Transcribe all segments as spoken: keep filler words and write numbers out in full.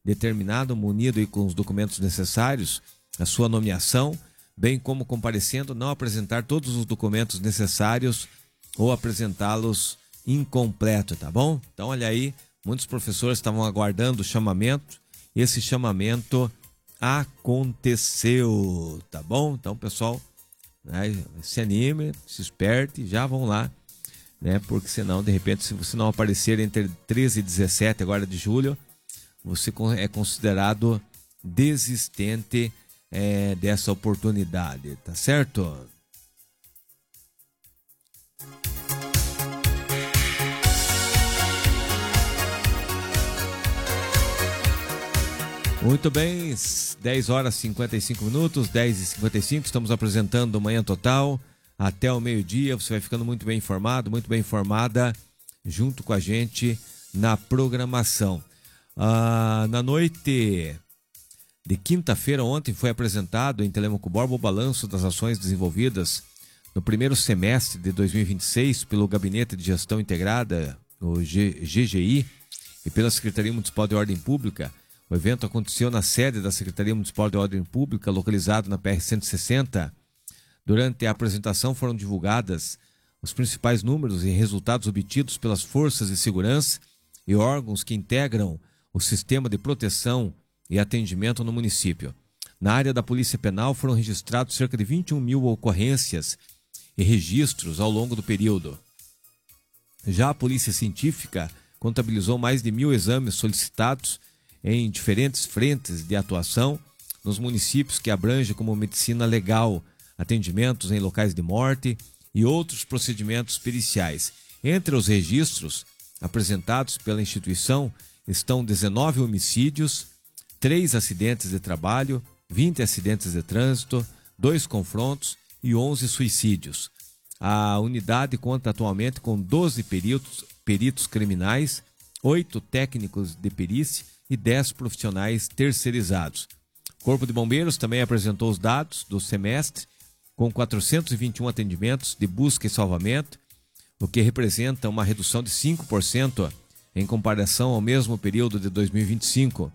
determinado, munido e com os documentos necessários, a sua nomeação, bem como comparecendo, não apresentar todos os documentos necessários ou apresentá-los incompleto, tá bom? Então, olha aí, muitos professores estavam aguardando o chamamento, esse chamamento aconteceu, tá bom? Então, pessoal, né, se anime, se esperte, já vão lá, né? Porque senão, de repente, se você não aparecer entre treze e dezessete agora de julho, você é considerado desistente é, dessa oportunidade, tá certo? Muito bem, dez horas e cinquenta e cinco minutos, dez e cinquenta e cinco, estamos apresentando Manhã Total até o meio-dia. Você vai ficando muito bem informado, muito bem informada junto com a gente na programação. Ah, na noite de quinta-feira, ontem, foi apresentado em Telêmaco Borba o balanço das ações desenvolvidas no primeiro semestre de dois mil e vinte e seis pelo Gabinete de Gestão Integrada, o G G I, e pela Secretaria Municipal de Ordem Pública. O evento aconteceu na sede da Secretaria Municipal de Ordem Pública, localizado na P R cento e sessenta. Durante a apresentação foram divulgadas os principais números e resultados obtidos pelas forças de segurança e órgãos que integram o sistema de proteção e atendimento no município. Na área da Polícia Penal foram registrados cerca de vinte e um mil ocorrências e registros ao longo do período. Já a Polícia Científica contabilizou mais de mil exames solicitados em diferentes frentes de atuação nos municípios que abrange como medicina legal, atendimentos em locais de morte e outros procedimentos periciais. Entre os registros apresentados pela instituição estão dezenove homicídios, três acidentes de trabalho, vinte acidentes de trânsito, dois confrontos e onze suicídios. A unidade conta atualmente com doze peritos, peritos criminais, oito técnicos de perícia e dez profissionais terceirizados. O Corpo de Bombeiros também apresentou os dados do semestre, com quatrocentos e vinte e um atendimentos de busca e salvamento, o que representa uma redução de cinco por cento em comparação ao mesmo período de dois mil e vinte e cinco.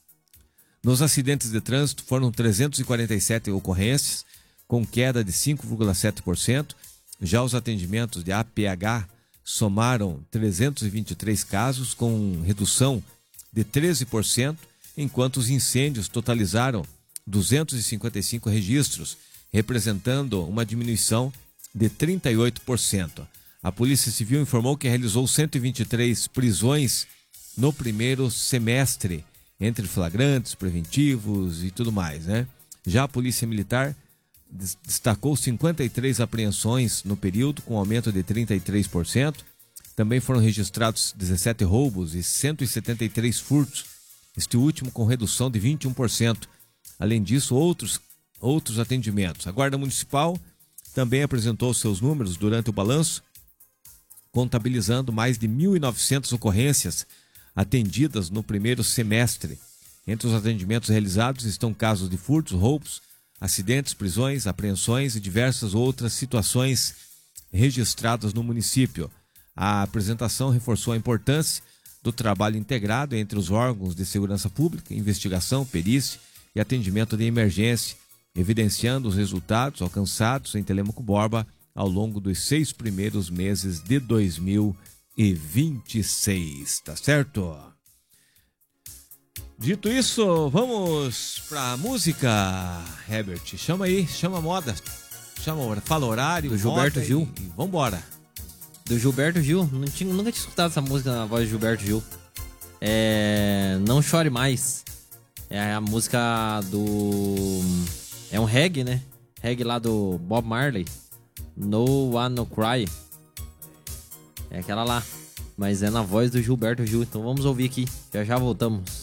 Nos acidentes de trânsito foram trezentas e quarenta e sete ocorrências, com queda de cinco vírgula sete por cento. Já os atendimentos de A P H somaram trezentos e vinte e três casos, com redução de treze por cento, enquanto os incêndios totalizaram duzentos e cinquenta e cinco registros, representando uma diminuição de trinta e oito por cento. A Polícia Civil informou que realizou cento e vinte e três prisões no primeiro semestre, entre flagrantes, preventivos e tudo mais, né? Já a Polícia Militar destacou cinquenta e três apreensões no período, com aumento de trinta e três por cento. Também foram registrados dezessete roubos e cento e setenta e três furtos, este último com redução de vinte e um por cento. Além disso, outros, outros atendimentos. A Guarda Municipal também apresentou seus números durante o balanço, contabilizando mais de mil e novecentas ocorrências atendidas no primeiro semestre. Entre os atendimentos realizados estão casos de furtos, roubos, acidentes, prisões, apreensões e diversas outras situações registradas no município. A apresentação reforçou a importância do trabalho integrado entre os órgãos de segurança pública, investigação, perícia e atendimento de emergência, evidenciando os resultados alcançados em Telêmaco Borba ao longo dos seis primeiros meses de dois mil e vinte e seis, tá certo? Dito isso, vamos pra música, Herbert. Chama aí, chama a moda, chama, fala horário, do Gilberto Gil. E, e vambora. Do Gilberto Gil, não tinha, nunca tinha escutado essa música na voz de Gilberto Gil. É, Não Chore Mais. É a música do... É um reggae, né? Reggae lá do Bob Marley. No One No Cry. É aquela lá. Mas é na voz do Gilberto Gil. Então vamos ouvir aqui. Já já voltamos.